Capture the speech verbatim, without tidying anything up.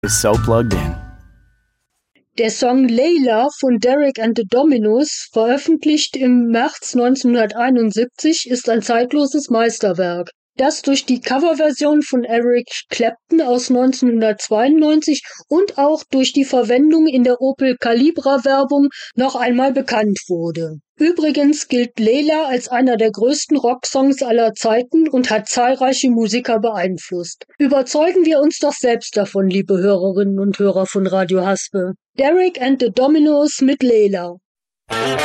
is so plugged in. Der Song Layla von Derek and the Dominos, veröffentlicht im März neunzehnhunderteinundsiebzig, ist ein zeitloses Meisterwerk, das durch die Coverversion von Eric Clapton aus neunzehnhundertzweiundneunzig und auch durch die Verwendung in der Opel Calibra-Werbung noch einmal bekannt wurde. Übrigens gilt Layla als einer der größten Rocksongs aller Zeiten und hat zahlreiche Musiker beeinflusst. Überzeugen wir uns doch selbst davon, liebe Hörerinnen und Hörer von Radio Haspe. Derek and the Dominos mit Layla.